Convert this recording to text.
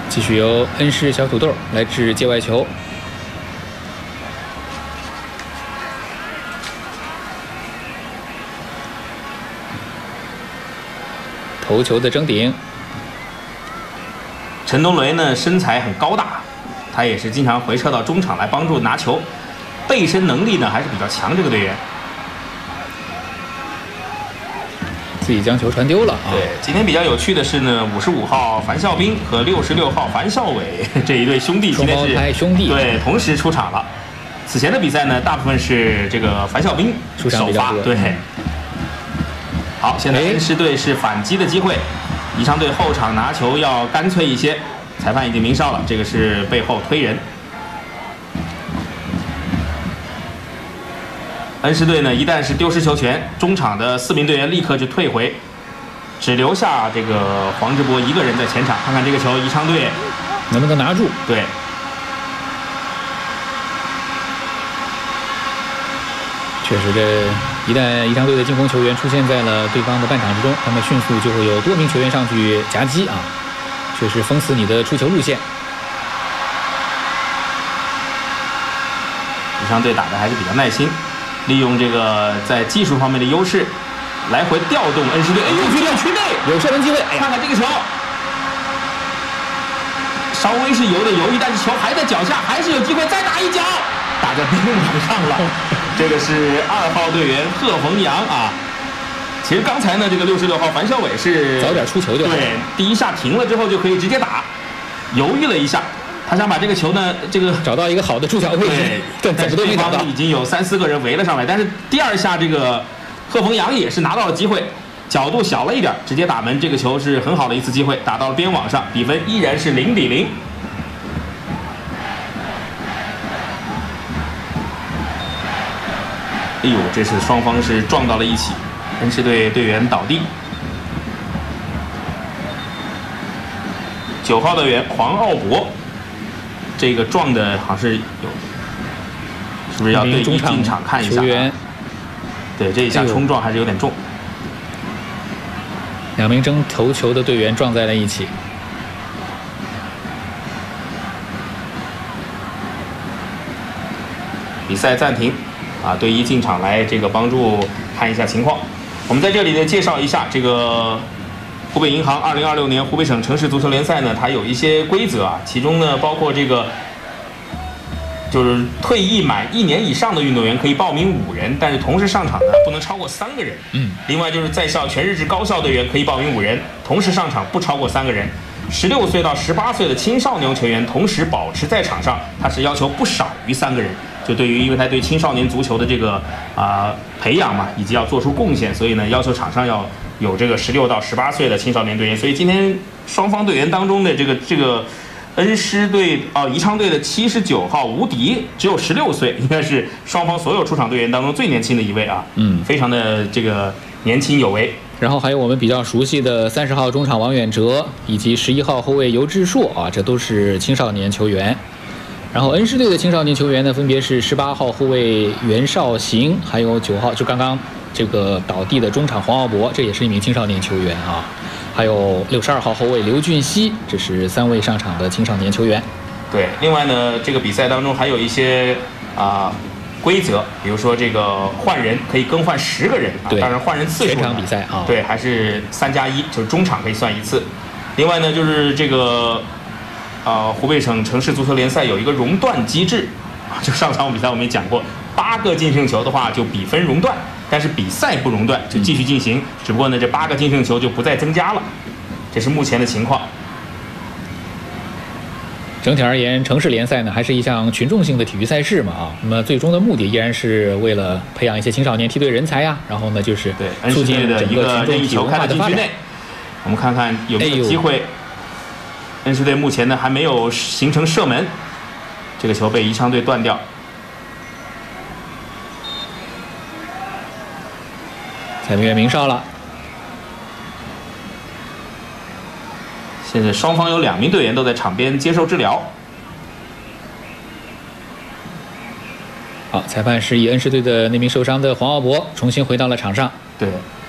继续由恩施小土豆来掷界外球。头球的争顶。 陈东雷呢，身材很高大，他也是经常回撤到中场来帮助拿球，背身能力呢还是比较强。这个队员自己将球传丢了啊！ 对，今天比较有趣的是呢，55号樊孝斌和66号樊孝伟这一对兄弟，今天是兄弟对同时出场了。此前的比赛呢，大部分是这个樊孝斌首发，对。好，现在恩施队是反击的机会，宜昌队后场拿球要干脆一些，裁判已经鸣哨了，这个是背后推人。恩施队呢，一旦是丢失球权，中场的4名队员立刻就退回，只留下这个黄志博一个人在前场。看看这个球，宜昌队能不能拿住？ 对， 确实，这一旦宜昌队的进攻球员出现在了对方的半场之中，他们迅速就会有多名球员上去夹击啊，确实封死你的出球路线。 宜昌队打的还是比较耐心。利用这个在技术方面的优势，来回调动恩施队。哎呦，区内有射门机会！哎， 看看这个球，稍微是有点犹豫，但是球还在脚下，还是有机会再打一脚，打在边网上了。这个是2号队员贺逢阳啊。其实刚才呢，这个66号樊孝伟是早点出球就好， 对，第一下停了之后就可以直接打，犹豫了一下。他想把这个球呢，这个找到一个好的出脚位置， 但是对方已经有3、4个人围了上来。但是第2下这个贺逢阳也是拿到了机会，角度小了一点，直接打门。这个球是很好的一次机会，打到了边网上，比分依然是0-0。哎呦，这次双方是撞到了一起，恩施队队员倒地。9号队员黄奥博。这个撞的好像是有，是不是要对一进场看一下、啊？对，这一下冲撞还是有点重。 2名争头球的队员撞在了一起。 比赛暂停，啊，队医进场来这个帮助看一下情况。我们在这里呢介绍一下这个。湖北银行2026年湖北省城市足球联赛呢，它有一些规则啊，其中呢包括这个，就是退役满1年以上的运动员可以报名5人，但是同时上场呢不能超过3个人。另外就是在校全日制高校队员可以报名5人，同时上场不超过3个人。16岁到18岁的青少年球员同时保持在场上，它是要求不少于3个人。就对于因为他对青少年足球的这个培养嘛，以及要做出贡献，所以呢要求场上要有这个16到18岁的青少年队员。所以今天双方队员当中的这个恩施队宜昌队的79号吴迪只有16岁，应该是双方所有出场队员当中最年轻的一位啊，非常的这个年轻有为。 然后还有我们比较熟悉的30号中场王远哲以及11号后卫尤志硕啊，这都是青少年球员。然后恩施队的青少年球员呢，分别是18号后卫袁绍行，还有9号就刚刚这个倒地的中场黄奥博，这也是一名青少年球员啊。还有62号后卫刘俊熙，这是3位上场的青少年球员。 对，另外呢，这个比赛当中还有一些规则，比如说这个换人可以更换10个人，当然换人次数全场比赛啊， 对，还是3+1，就是中场可以算1次。另外呢，就是这个。湖北省城市足球联赛有一个熔断机制，就上场比赛我们也讲过，8个净胜球的话就比分熔断，但是比赛不熔断，就继续进行。只不过呢，这8个净胜球就不再增加了，这是目前的情况。 整体而言，城市联赛呢还是一项群众性的体育赛事嘛啊，那么最终的目的依然是为了培养一些青少年梯队人才呀，然后呢就是促进整个群众体文化的发展。 我们看看有没有机会。恩施队目前呢还没有形成射门，这个球被宜昌队断掉。 裁判员鸣哨了。 现在双方有2名队员都在场边接受治疗。 好，裁判示意恩施队的那名受伤的黄奥博重新回到了场上。 对，